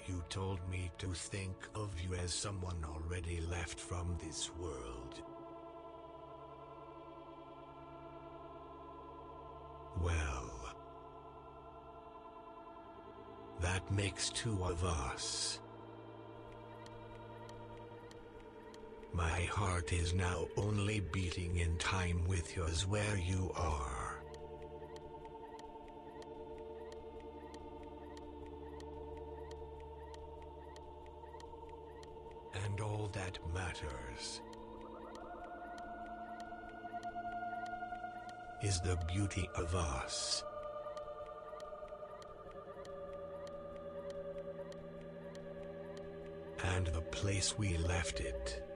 You told me to think of you as someone already left from this world. Well, that makes two of us. My heart is now only beating in time with yours where you are. And all that matters is the beauty of us. And the place we left it.